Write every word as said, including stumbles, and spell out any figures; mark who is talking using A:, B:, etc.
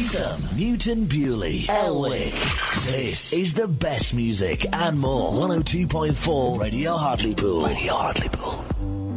A: Grantham, Newton Bewley, Elwick. This is the best music and more. one oh two point four Radio Hartlepool. Radio Hartlepool.